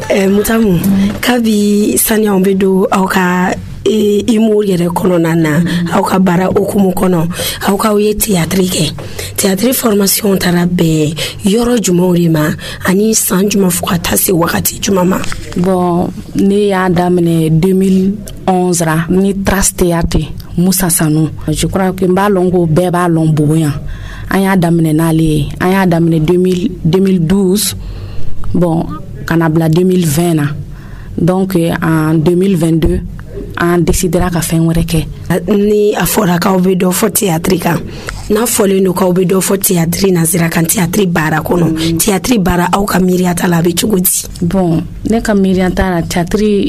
Mutamu kabi sani on be do awka humour yɛrɛ kɔnɔna na aw ka baara okumu kɔnɔ aw ka ye théâtre formation tara bɛɛ yɔrɔ jumɛnw de ma ani san jumɛn fo ka taa se wagati jumɛn ma. Bon ne y'a daminɛ 2011 ra ni Trace Théâtre Musa Sanu. Je crois que n b'a lɔn ko bɛɛ b'a lɔn Bobo yan. An y'a daminɛ n'ale ye. An y'a daminɛ 2012 bon kana bila 2020 na. Donc en 2022 an décidera ka fɛn wɛrɛ kɛ. Ni a fɔra k'aw bɛ dɔ fɔ théâtre kan n'a fɔlen don k'aw bɛ dɔ fɔ théâtre nazira kan théâtre baara kɔnɔ théâtre baara aw ka miiriyata la a bɛ cogo di? Bon ne ka miiriyata la théâtre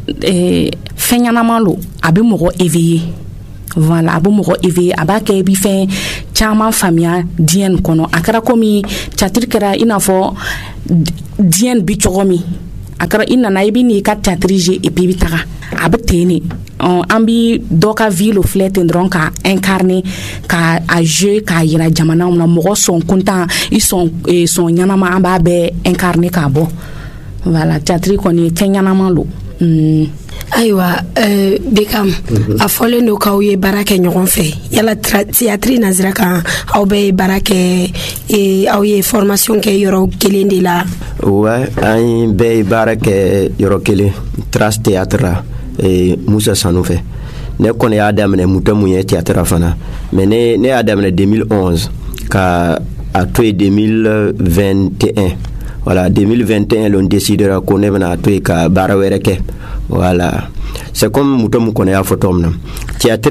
fɛn ɲɛnama lo a bɛ mɔgɔ éveiller. Voilà, a bɛ mɔgɔ éveiller a b'a kɛ i bɛ fɛn caman faamuya diɲɛ nin kɔnɔ a kɛra komi théâtre kɛra i n'a fɔ diɲɛ bi cogo min a kɛra i nana i bɛ n'i ka théâtre jouer et puis i bɛ taga a bɛ ten de an bi dɔ ka vie lo filɛ ten dɔrɔn ka incarner ka a jouer k'a yira jamanaw na mɔgɔ sɔn kuntan i sɔn ɲɛnama an b'a bɛɛ incarner k'a bɔ voilà théâtre kɔni fɛn ɲɛnama lo. Ayiwa Bekam a fɔlen don k'aw ye baara kɛ ɲɔgɔn fɛ yala théâtre nazira kan aw bɛɛ ye baara kɛ aw ye formation kɛ yɔrɔ kelen de la? Ouais, an bɛɛ ye baara kɛ yɔrɔ kelen Trace Théâtre la Musa Sanu fɛ. Ne kɔni y'a daminɛ Mutamu ye théâtre fana mais ne y'a daminɛ 2011 ka a to ye 2021. Voilà, 2021 l'on décidera qu'on est venu à tout ka baara wɛrɛ kɛ. Voilà, c'est comme Mutamu kɔni y'a fɔ cogo min na théâtre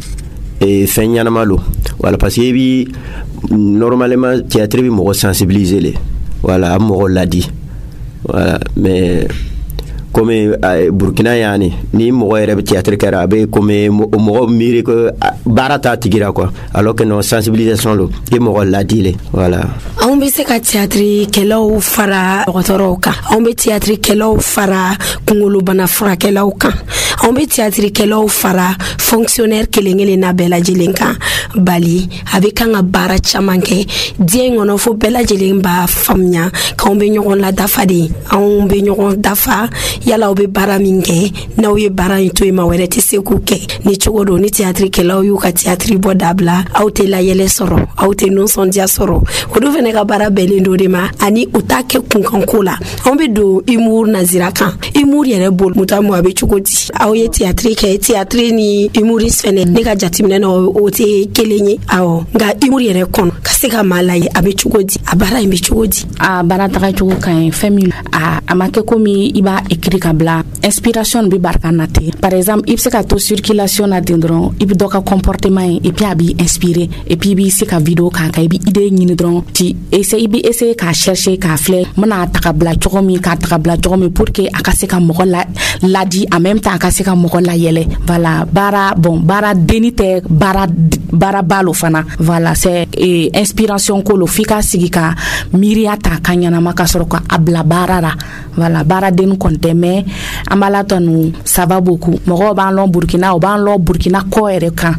fɛn ɲɛnama lo voilà parce que bi normalement théâtre bi mɔgɔ sensibiliser le voilà a mɔgɔ ladi voilà mais comme Burkina yani ni mɔgɔ yɛrɛ bɛ théâtre kɛra a bɛ comme mɔgɔ miiri ko baara t'a tigira quoi alors que non sensibilisation lo i mɔgɔ ladi le voilà. Anw bɛ se ka théâtre kɛlaw fara dɔgɔtɔrɔw kan anw bɛ théâtre kɛlaw fara kunkolobana furakɛlaw kan anw bɛ théâtre kɛlaw fara fonctionnaire kelen-kelen na bɛɛ lajɛlen kan bali a bɛ kan ka baara caman kɛ diɲɛ kɔnɔ fo bɛɛ lajɛlen b'a faamuya k'anw bɛ ɲɔgɔn ladafa de anw bɛ ɲɔgɔn dafa yala aw bɛ baara min kɛ n'aw ye baara in to yen ma wɛrɛ tɛ se k'u kɛ ni cogo don ni théâtre kɛlaw y'u ka théâtre bɔ dabila aw tɛ layɛlɛ sɔrɔ aw tɛ nisɔndiya sɔrɔ o dun fana ka baara bɛnnen do de ma ani u t'a kɛ kunkanko la anw bɛ don humour nazira kan humour yɛrɛ bolo Mutamu a bɛ cogo di aw ye théâtre kɛ théâtre ni humoriste fɛnɛ ne ka jateminɛ na o tɛ kelen ye awɔ nka humour yɛrɛ kɔnɔ ka se ka maa lajɛ a bɛ cogo di a baara in bɛ cogo di? A baara taga cogo ka ɲi fɛn min a ma kɛ komi i b'a écrit ka bila inspiration bi barika na ten par exemple i bɛ se ka to circulation na ten dɔrɔn i bɛ dɔ ka comportement ye et puis a b'i inspirer et puis i b'i se ka vidéo k'a kan i bɛ idée ɲini dɔrɔn i bɛ essayer k'a chercher k'a filɛ n bɛna ta ka bila cogo min k'a ta ka bila cogo min pour que a ka se ka mɔgɔ ladi en même temps a ka se ka mɔgɔ layɛlɛ voilà baara denni tɛ baara balo fana voilà c'est inspiration ko lo f'i ka sigi ka miiriya ta ka ɲɛnama ka sɔrɔ ka a bila baara la voilà baara denni kɔni tɛ mais an b'a la tanu ça va beaucoup mɔgɔw b'an lɔn Burkina o b'an lɔn Burkina kɔ yɛrɛ kan.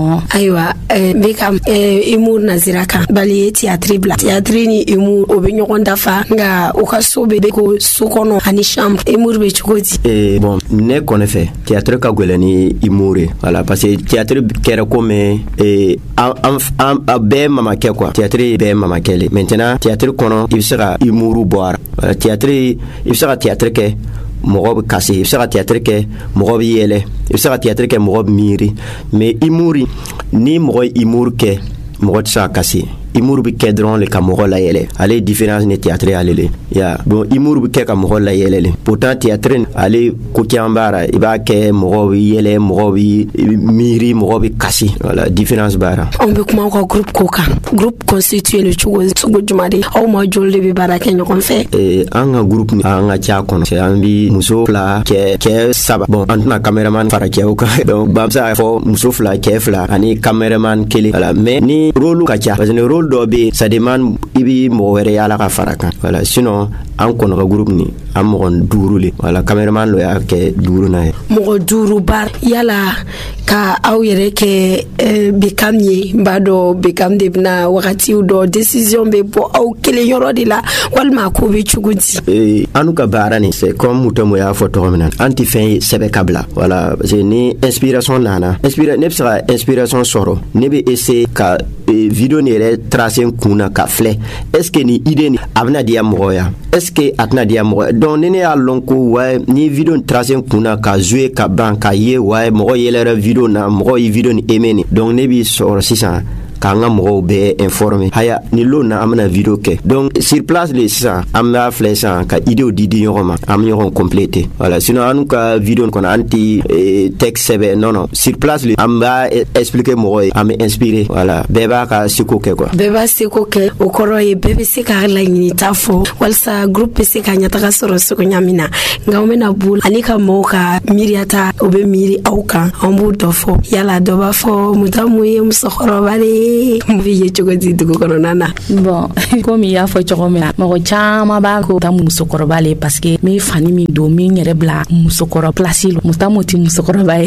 Ayiwa n bɛ ka humour nazira kan bali ye théâtre bila théâtre ni humour o bɛ ɲɔgɔn dafa nka u ka so bɛ ko so kɔnɔ ani chambre humour bɛ cogo di? Bon ne kɔni fɛ théâtre ka gɛlɛn ni humour ye voilà parce que théâtre kɛra comme a bɛɛ mamakɛ quoi théâtre bɛɛ mamakɛ le maintenant théâtre kɔnɔ i bɛ se ka humour bɔ a la théâtre i bɛ se ka théâtre kɛ mɔgɔ bɛ kasi i bɛ se ka théâtre kɛ mɔgɔ bɛ yɛlɛ i bɛ se ka théâtre kɛ mɔgɔ bɛ miiri mais humour ni mɔgɔ ye humour kɛ mɔgɔ tɛ se ka kasi humour bi kɛ dɔrɔn le ka mɔgɔ layɛlɛ ale différence ni théâtre ale le ya bon humour bi kɛ ka mɔgɔ layɛlɛ le pourtant théâtre ale ko caman b'a la i b'a kɛ mɔgɔ bi yɛlɛ mɔgɔ bi miiri mɔgɔ bi kasi voilà différence b'a la. Anw bɛ kuma aw ka groupe ko kan groupe constitué le cogo jumɛn de aw ma joli de bɛ baara kɛ ɲɔgɔn fɛ? An ka groupe an ka ca kɔnɔ an bi muso fila cɛ saba bon an tɛna cameraman fara cɛw kan donc b'a bɛ se k'a fɔ muso fila cɛ fila ani cameraman kelen voilà mais ni rôle ka ca parce que rôle dɔ be ça demande i bi mɔgɔ wɛrɛ yala ka fara kan voilà sinon an kɔnɔ ka groupe ni an mɔgɔ 5 le voilà cameraman lo y'a kɛ 5 na ye mɔgɔ 5 bar yala ka aw yɛrɛ kɛ Bekam ye n b'a dɔn Bekam de bena wagatiw dɔ décision be bɔ aw kelen yɔrɔ de la walima ko be cogo di anu ka baara ni c'est comme Mutamu y'a fɔ tɔgɔ min na an ti fɛn ye sɛbɛ ka bila voilà parce que ni inspiration nana ne bɛ se ka inspiration sɔrɔ ne bɛ essayer ka video ni yɛrɛ tracer kun na ka filɛ est ce que ni idée ni a bɛna diya mɔgɔ ya est ce que a tɛna diya mɔgɔ donc ni ne y'a lɔn ko ouais ni video ni tracer kun na ka jouer ka ban ka ye ouais mɔgɔ yɛlɛra video na mɔgɔ ye video ni aimé ni donc ne b'i sɔrɔ sisan k'an ka mɔgɔw bɛɛ informer haya ni lo na an bɛna video kɛ donc sur place le sisan an b'a filɛ sisan ka idéw di ɲɔgɔn ma an bɛ ɲɔgɔn compléter voilà sinon an ka video kɔnɔ an ti texte sɛbɛn non sur place le an b'a expliquer mɔgɔ ye an bɛ inspirer voilà bɛɛ b'a ka seko kɛ quoi bɛɛ b'a seko kɛ o kɔrɔ ye bɛɛ bɛ se ka laɲini ta fɔ walasa groupe bɛ se ka ɲɛtaga sɔrɔ seko ɲa min na nka an bɛna bolo ani ka mɔgɔw ka miiriyata o bɛ miiri aw kan an b'o dɔ fɔ yala dɔ b'a fɔ Mutamu ye musokɔrɔba de ye cogo di dugu kɔnɔna na bon comme i y'a fɔ cogo min na mɔgɔ caman b'a ko Mutamu musokɔrɔba le parce que min fani min don min yɛrɛ bila musokɔrɔ place lo Mutamu ti musokɔrɔba ye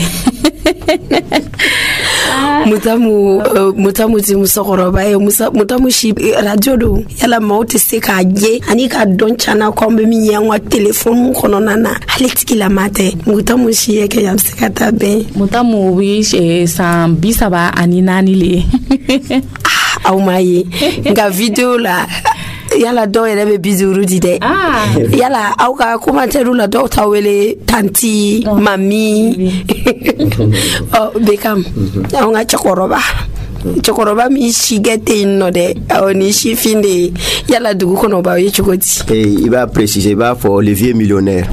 Mutamu ti musokɔrɔba ye Mutamu si radio do yala maaw tɛ se k'a ye ani ka dɔn cana ko an bɛ min ye an ka téléphone kɔnɔna na hali tigilama tɛ Mutamu si ye kɛ a bɛ se ka taa bɛn Mutamu bi san 34 le aw ma ye nka video la yala dɔw yɛrɛ bɛ 50 di dɛ yala aw ka commentaire la dɔw ta wele tanti mami Bekam aw ka cɛkɔrɔba min si kɛ tɛ yen nɔ dɛ awɔ ni sifin de ye yala dugu kɔnɔ b'aw ye cogo di i b'a préciser i b'a fɔ le vieux millionnaire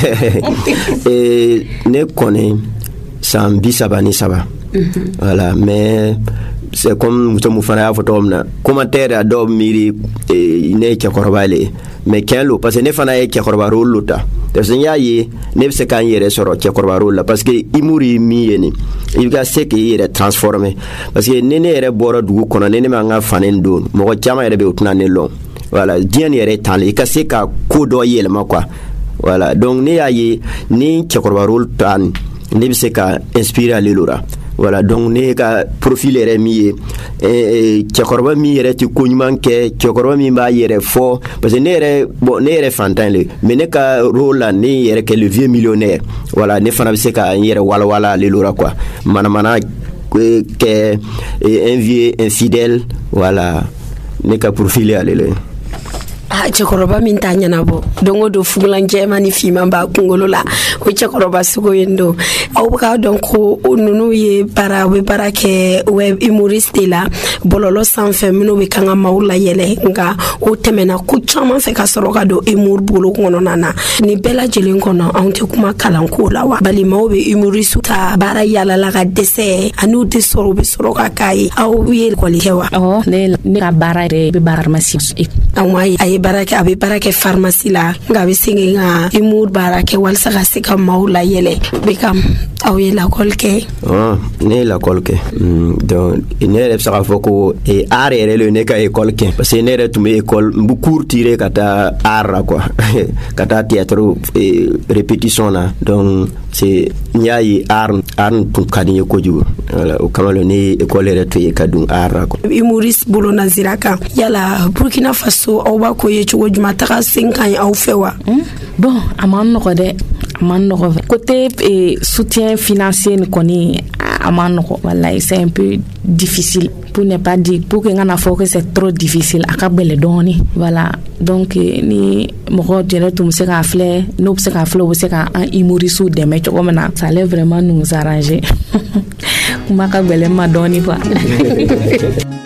ne kɔni san 33 voilà mais c'est comme Mutamu fana y'a fɔ cogo min na commentaire a dɔw miiri ne ye cɛkɔrɔba le mais kɛn lo parce que ne fana ye cɛkɔrɔba rôle lo ta parce que n y'a ye ne bɛ se k'an yɛrɛ sɔrɔ cɛkɔrɔba rôle la parce que humour ye min ye nin i ka se k'i yɛrɛ transformer parce que ni ne yɛrɛ bɔra dugu kɔnɔ ni ne m'an ka fani don mɔgɔ caman yɛrɛ bɛ o tɛna ne lɔn voilà diɲɛ ni yɛrɛ tan le i ka se ka ko dɔ yɛlɛma quoi voilà donc ne y'a ye ni cɛkɔrɔba rôle ta ne bɛ se ka inspirer ale lo la voilà donc ne ka profil yɛrɛ min ye cɛkɔrɔba min yɛrɛ tɛ ko ɲuman kɛ cɛkɔrɔba min b'a yɛrɛ fɔ parce que ne yɛrɛ fantan le mais ne ka rôle la ne yɛrɛ kɛ le vieux millionnaire voilà ne fana bɛ se ka n yɛrɛ walawala ale lo la quoi manamana kɛ un vieux infidèle voilà ne ka profil ye ale le cɛkɔrɔba min t'a ɲɛnabɔ don o don fugulan jɛman ni fiman b'a kunkolo la o cɛkɔrɔba sugu yen don aw bɛ k'a dɔn ko ninnu ye u bɛ baara kɛ web humoriste de la bɔlɔlɔ sanfɛ minnu bɛ kan ka maaw layɛlɛ nka o tɛmɛna ko caman fɛ ka sɔrɔ ka don humour bolo kɔnɔna na nin bɛɛ lajɛlen kɔnɔ anw tɛ kuma kalanko la wa bali maaw bɛ humoriste ta baara yalala ka dɛsɛ ani u tɛ sɔrɔ u bɛ sɔrɔ ka k'a ye aw ye école kɛ wa ne ka baara yɛrɛ bɛ baara pharmacie a ye baara kɛ a bɛ baara kɛ pharmacie la nka a bɛ segin ka humour baara kɛ walasa ka se ka maaw layɛlɛ Bekam aw ye lakɔli kɛ ne ye lakɔli kɛ donc ne yɛrɛ bɛ se k'a fɔ ko art yɛrɛ le ne ka école kɛ parce que ne yɛrɛ tun bɛ école n bɛ cours tirer ka taa art la quoi ka taa théâtre répétition na donc c'est n y'a ye art tun ka di n ye kojugu voilà o kama ne ye école yɛrɛ to ye ka don art la quoi humoriste bolo nazira kan yala Burkina Faso aw b'a ko ye cogo jumɛn taga sen ka ɲi aw fɛ wa bon a man nɔgɔ dɛ a man nɔgɔ côté soutien financier ni kɔni a man nɔgɔ wallahi c'est un peu difficile pour ne pas dire pour que n kana fɔ que c'est trop difficile a ka gɛlɛn dɔɔni voilà donc ni mɔgɔ yɛrɛ tun bɛ se k'a filɛ n'o bɛ se k'a filɛ o bɛ se ka an humoristes dɛmɛ cogo min na ça allait vraiment nous arranger kuma ka gɛlɛn ma dɔɔni quoi